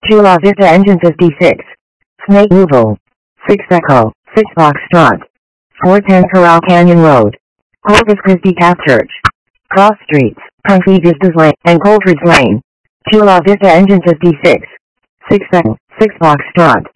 Chula Vista Engine 56. Snake Louisville. 6 Echo, 6 Foxtrot. 410 Corral Canyon Road. Corpus Christi Catholic Church. Cross Streets, Punky Vistas Lane, and Coldridge Lane. Chula Vista Engine 56. 6 Echo, 6 Foxtrot.